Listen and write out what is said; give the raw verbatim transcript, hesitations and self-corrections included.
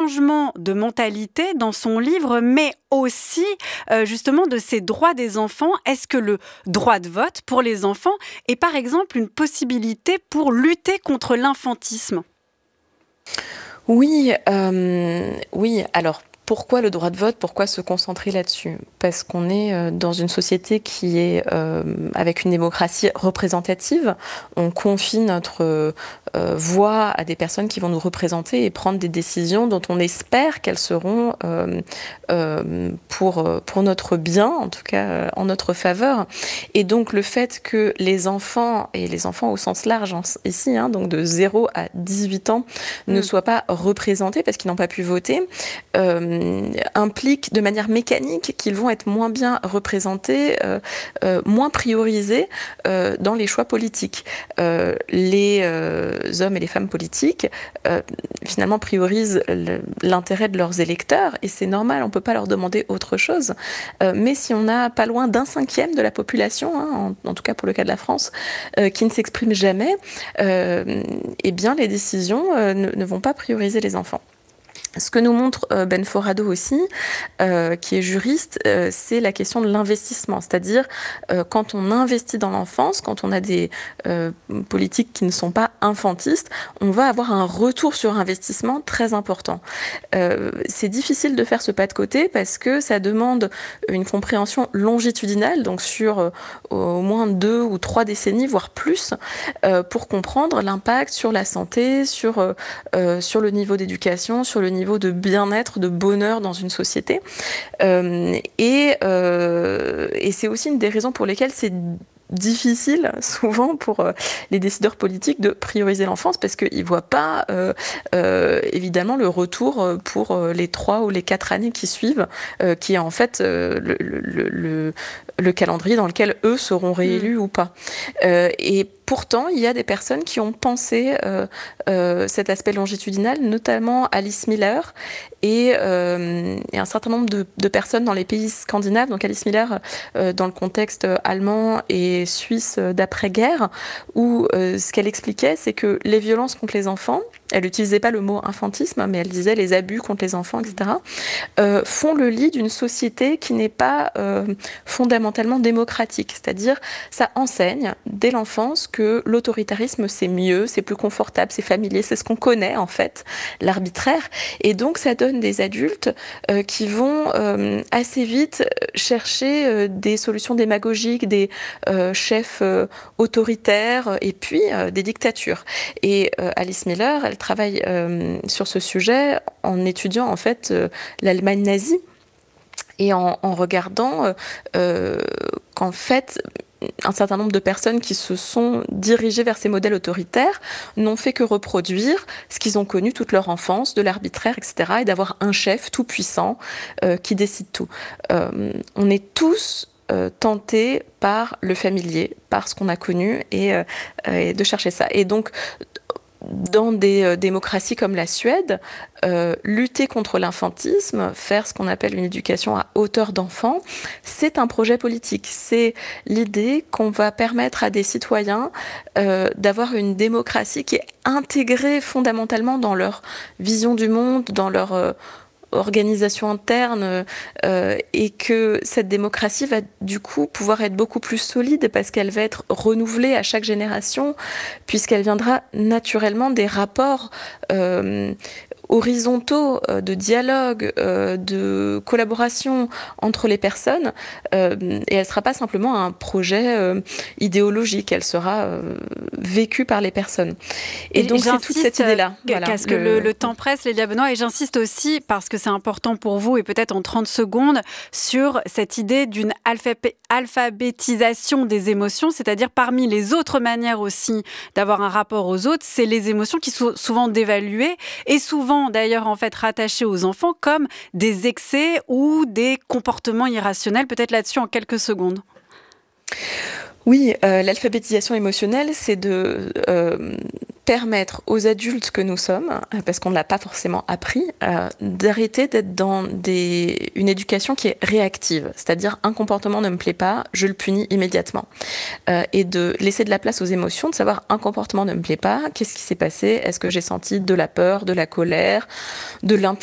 changement de mentalité dans son livre, mais aussi euh, justement de ces droits des enfants. Est-ce que le droit de vote pour les enfants est par exemple une possibilité pour lutter contre l'infantisme ? Oui, euh, oui. Alors, pourquoi le droit de vote ? Pourquoi se concentrer là-dessus ? Parce qu'on est dans une société qui est euh, avec une démocratie représentative. On confie notre euh, voix à des personnes qui vont nous représenter et prendre des décisions dont on espère qu'elles seront euh, euh, pour, pour notre bien, en tout cas en notre faveur. Et donc le fait que les enfants, et les enfants au sens large ici, hein, donc de zéro à dix-huit ans, mmh. ne soient pas représentés parce qu'ils n'ont pas pu voter, euh, implique de manière mécanique qu'ils vont être moins bien représentés, euh, euh, moins priorisés euh, dans les choix politiques. Euh, les euh, hommes et les femmes politiques euh, finalement priorisent l'intérêt de leurs électeurs et c'est normal, on ne peut pas leur demander autre chose. Euh, mais si on a pas loin d'un cinquième de la population, hein, en, en tout cas pour le cas de la France, euh, qui ne s'exprime jamais, euh, eh bien les décisions euh, ne, ne vont pas prioriser les enfants. Ce que nous montre euh, Ben Forado aussi, euh, qui est juriste, euh, c'est la question de l'investissement. C'est-à-dire, euh, quand on investit dans l'enfance, quand on a des euh, politiques qui ne sont pas infantistes, on va avoir un retour sur investissement très important. Euh, c'est difficile de faire ce pas de côté parce que ça demande une compréhension longitudinale, donc sur euh, au moins deux ou trois décennies, voire plus, euh, pour comprendre l'impact sur la santé, sur, euh, euh, sur le niveau d'éducation, sur le niveau niveau de bien-être, de bonheur dans une société. Euh, et, euh, et c'est aussi une des raisons pour lesquelles c'est difficile souvent pour euh, les décideurs politiques de prioriser l'enfance parce qu'ils ne voient pas euh, euh, évidemment le retour pour euh, les trois ou les quatre années qui suivent, euh, qui est en fait euh, le, le, le, le calendrier dans lequel eux seront réélus mmh. ou pas. Euh, et pourtant, il y a des personnes qui ont pensé euh, euh, cet aspect longitudinal, notamment Alice Miller et, euh, et un certain nombre de, de personnes dans les pays scandinaves. Donc Alice Miller, euh, dans le contexte allemand et suisse d'après-guerre, où euh, ce qu'elle expliquait, c'est que les violences contre les enfants, elle n'utilisait pas le mot infantisme, mais elle disait les abus contre les enfants, et cetera, euh, font le lit d'une société qui n'est pas euh, fondamentalement démocratique. C'est-à-dire, ça enseigne dès l'enfance que l'autoritarisme, c'est mieux, c'est plus confortable, c'est familier, c'est ce qu'on connaît en fait, l'arbitraire. Et donc, ça donne des adultes euh, qui vont euh, assez vite chercher euh, des solutions démagogiques, des euh, chefs euh, autoritaires et puis euh, des dictatures. Et euh, Alice Miller, elle travaille euh, sur ce sujet en étudiant en fait euh, l'Allemagne nazie et en, en regardant euh, euh, qu'en fait un certain nombre de personnes qui se sont dirigées vers ces modèles autoritaires n'ont fait que reproduire ce qu'ils ont connu toute leur enfance, de l'arbitraire, et cetera, et d'avoir un chef tout puissant euh, qui décide tout. Euh, on est tous Euh, tenté par le familier, par ce qu'on a connu et, euh, et de chercher ça. Et donc, dans des euh, démocraties comme la Suède, euh, lutter contre l'infantisme, faire ce qu'on appelle une éducation à hauteur d'enfant, c'est un projet politique. C'est l'idée qu'on va permettre à des citoyens euh, d'avoir une démocratie qui est intégrée fondamentalement dans leur vision du monde, dans leur euh, organisation interne euh, et que cette démocratie va du coup pouvoir être beaucoup plus solide parce qu'elle va être renouvelée à chaque génération puisqu'elle viendra naturellement des rapports euh, horizontaux euh, de dialogue, euh, de collaboration entre les personnes euh, et elle ne sera pas simplement un projet euh, idéologique, elle sera euh, vécue par les personnes. Et, et donc c'est toute cette idée-là. Voilà, parce que le, le temps presse, Lélia Benoît, et j'insiste aussi parce que c'est important pour vous et peut-être en trente secondes sur cette idée d'une alphab- alphabétisation des émotions, c'est-à-dire parmi les autres manières aussi d'avoir un rapport aux autres, c'est les émotions qui sont souvent dévaluées et souvent d'ailleurs en fait rattachés aux enfants comme des excès ou des comportements irrationnels. Peut-être là-dessus en quelques secondes. Oui, euh, l'alphabétisation émotionnelle, c'est de euh, permettre aux adultes que nous sommes, parce qu'on ne l'a pas forcément appris, euh, d'arrêter d'être dans des, une éducation qui est réactive. C'est-à-dire, un comportement ne me plaît pas, je le punis immédiatement. Euh, et de laisser de la place aux émotions, de savoir un comportement ne me plaît pas, qu'est-ce qui s'est passé ? Est-ce que j'ai senti de la peur, de la colère, de l'impuissance ?